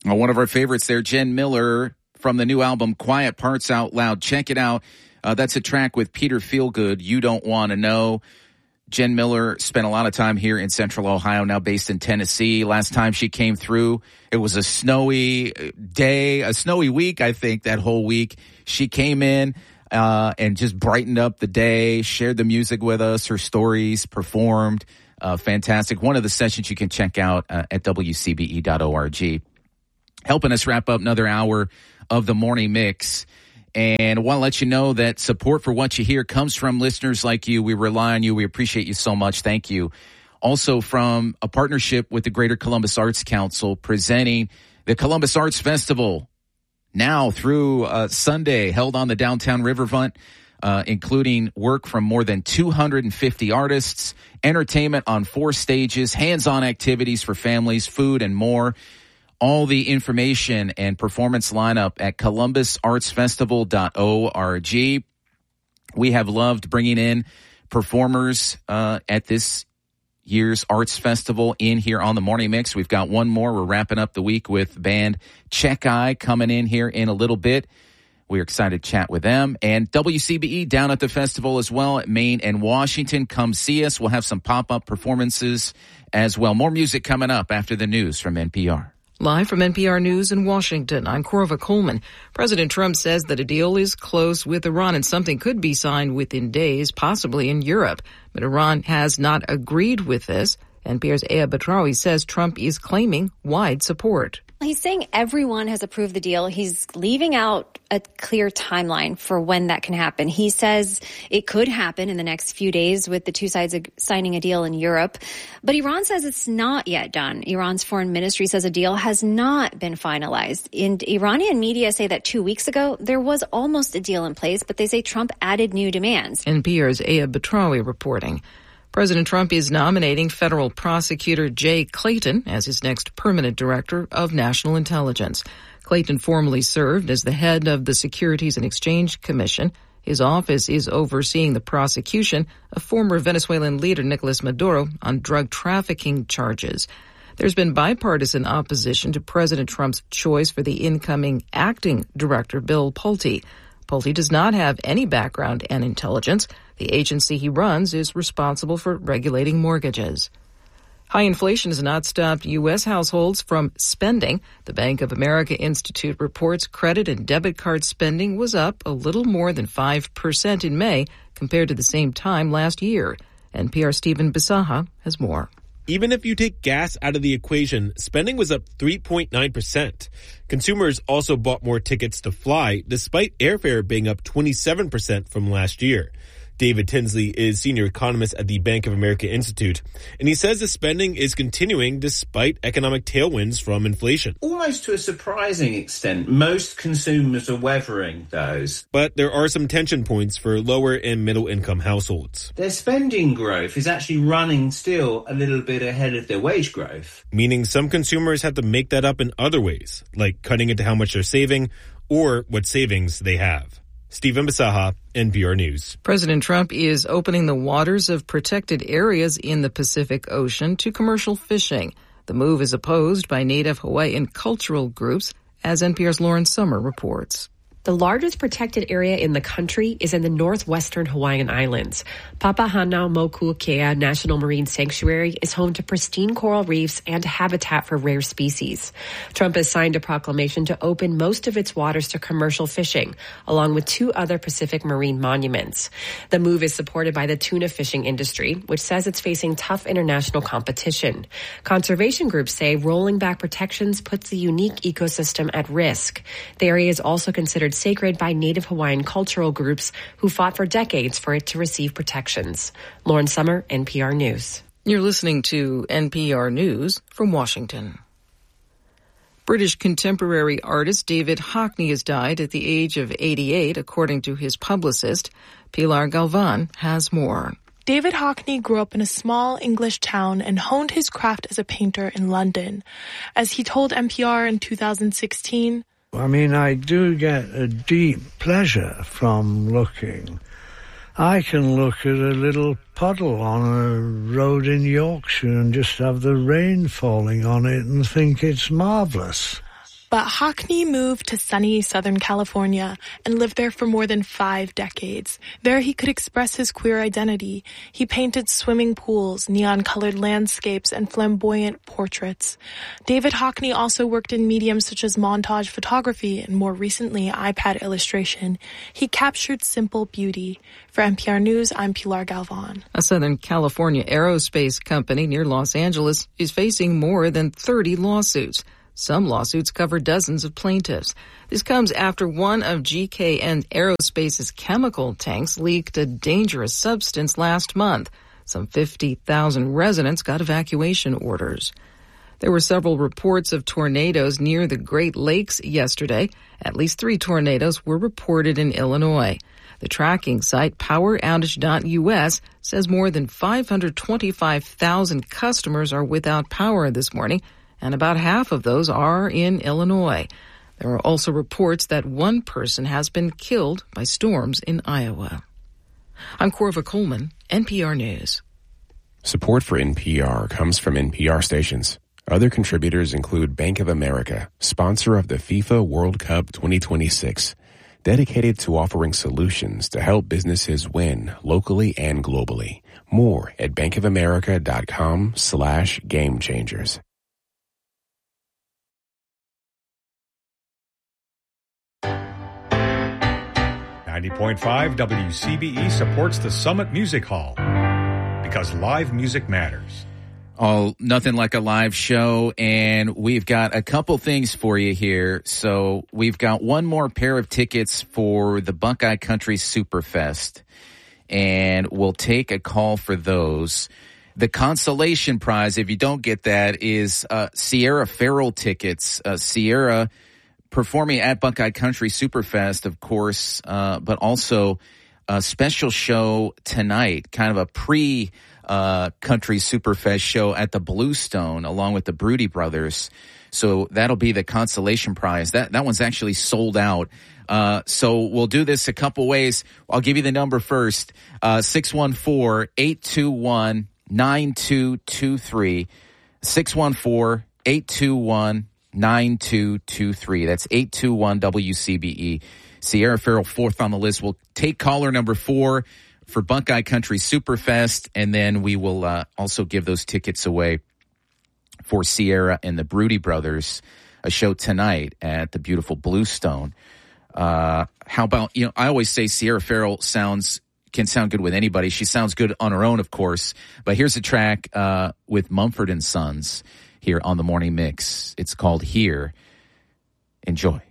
One of our favorites there, Jen Miller, from the new album Quiet Parts Out Loud. Check it out. That's a track with Peter Feelgood, You Don't Want to Know. Jen Miller spent a lot of time here in Central Ohio, now based in Tennessee. Last time she came through, it was a snowy day, a snowy week, I think, that whole week. She came in and just brightened up the day, shared the music with us, her stories, performed. Fantastic. One of the sessions you can check out at WCBE.org. Helping us wrap up another hour of the Morning Mix. And I want to let you know that support for what you hear comes from listeners like you. We rely on you. We appreciate you so much. Thank you. Also from a partnership with the Greater Columbus Arts Council presenting the Columbus Arts Festival now through Sunday, held on the downtown riverfront, including work from more than 250 artists, entertainment on 4 stages, hands-on activities for families, food, and more. All the information and performance lineup at columbusartsfestival.org. We have loved bringing in performers at this year's Arts Festival in here on the Morning Mix. We've got one more. We're wrapping up the week with band Check Eye coming in here in a little bit. We're excited to chat with them. And WCBE down at the festival as well at Maine and Washington. Come see us. We'll have some pop-up performances as well. More music coming up after the news from NPR. Live from NPR News in Washington, I'm Corva Coleman. President Trump says that a deal is close with Iran and something could be signed within days, possibly in Europe. But Iran has not agreed with this. NPR's Aya Batrawi says Trump is claiming wide support. He's saying everyone has approved the deal. He's leaving out a clear timeline for when that can happen. He says it could happen in the next few days with the two sides signing a deal in Europe. But Iran says it's not yet done. Iran's foreign ministry says a deal has not been finalized. And Iranian media say that 2 weeks ago, there was almost a deal in place, but they say Trump added new demands. NPR's Aya Batrawi reporting. President Trump is nominating federal prosecutor Jay Clayton as his next permanent director of national intelligence. Clayton formerly served as the head of the Securities and Exchange Commission. His office is overseeing the prosecution of former Venezuelan leader Nicolas Maduro on drug trafficking charges. There's been bipartisan opposition to President Trump's choice for the incoming acting director, Bill Pulte. Pulte does not have any background in intelligence. The agency he runs is responsible for regulating mortgages. High inflation has not stopped U.S. households from spending. The Bank of America Institute reports credit and debit card spending was up a little more than 5% in May compared to the same time last year. NPR Stephen Bisaha has more. Even if you take gas out of the equation, spending was up 3.9%. Consumers also bought more tickets to fly, despite airfare being up 27% from last year. David Tinsley is senior economist at the Bank of America Institute, and he says the spending is continuing despite economic tailwinds from inflation. Almost to a surprising extent, most consumers are weathering those. But there are some tension points for lower and middle income households. Their spending growth is actually running still a little bit ahead of their wage growth. Meaning some consumers have to make that up in other ways, like cutting into how much they're saving or what savings they have. Stephen Bisaha, NPR News. President Trump is opening the waters of protected areas in the Pacific Ocean to commercial fishing. The move is opposed by Native Hawaiian cultural groups, as NPR's Lauren Sommer reports. The largest protected area in the country is in the northwestern Hawaiian Islands. Papahanaumokuakea National Marine Sanctuary is home to pristine coral reefs and habitat for rare species. Trump has signed a proclamation to open most of its waters to commercial fishing, along with 2 other Pacific marine monuments. The move is supported by the tuna fishing industry, which says it's facing tough international competition. Conservation groups say rolling back protections puts the unique ecosystem at risk. The area is also considered sacred by Native Hawaiian cultural groups who fought for decades for it to receive protections. Lauren Sommer, NPR News. You're listening to NPR News from Washington. British contemporary artist David Hockney has died at the age of 88, according to his publicist. Pilar Galvan has more. David Hockney grew up in a small English town and honed his craft as a painter in London. As he told NPR in 2016, I do get a deep pleasure from looking. I can look at a little puddle on a road in Yorkshire and just have the rain falling on it and think it's marvellous. But Hockney moved to sunny Southern California and lived there for more than 5 decades. There he could express his queer identity. He painted swimming pools, neon-colored landscapes, and flamboyant portraits. David Hockney also worked in mediums such as montage photography and more recently iPad illustration. He captured simple beauty. For NPR News, I'm Pilar Galvan. A Southern California aerospace company near Los Angeles is facing more than 30 lawsuits. Some lawsuits cover dozens of plaintiffs. This comes after one of GKN Aerospace's chemical tanks leaked a dangerous substance last month. Some 50,000 residents got evacuation orders. There were several reports of tornadoes near the Great Lakes yesterday. At least 3 tornadoes were reported in Illinois. The tracking site PowerOutage.us says more than 525,000 customers are without power this morning, and about half of those are in Illinois. There are also reports that one person has been killed by storms in Iowa. I'm Corva Coleman, NPR News. Support for NPR comes from NPR stations. Other contributors include Bank of America, sponsor of the FIFA World Cup 2026, dedicated to offering solutions to help businesses win locally and globally. More at bankofamerica.com/gamechangers. 90.5 WCBE supports the Summit Music Hall because live music matters. Oh, nothing like a live show, and we've got a couple things for you here. So we've got one more pair of tickets for the Buckeye Country Superfest, and we'll take a call for those. The consolation prize, if you don't get that, is Sierra Farrell tickets. Sierra performing at Buckeye Country Superfest, of course, but also a special show tonight, kind of a pre-Country Superfest show at the Bluestone, along with the Broody Brothers. So that'll be the consolation prize. That one's actually sold out. So we'll do this a couple ways. I'll give you the number first. 614-821-9223. 614-821-9223. That's 821 WCBE. Sierra Farrell, 4th on the list. We'll take caller number 4 for Buckeye Country Superfest, and then we will also give those tickets away for Sierra and the Broody Brothers, a show tonight at the beautiful Bluestone. How about, I always say Sierra Farrell can sound good with anybody. She sounds good on her own, of course. But here's a track with Mumford & Sons here on the Morning Mix. It's called Here. Enjoy.